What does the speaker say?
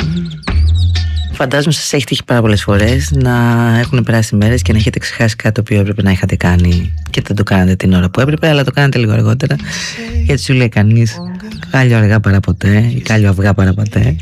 Φαντάζομαι σας έχει τύχει πάρα πολλές φορές να έχουν περάσει μέρες και να έχετε ξεχάσει κάτι το οποίο έπρεπε να είχατε κάνει και δεν το κάνατε την ώρα που έπρεπε, αλλά το κάνατε λίγο αργότερα, γιατί σου λέει κανείς κάλιο αργά παρά ποτέ ή κάλιο αυγά παρά ποτέ.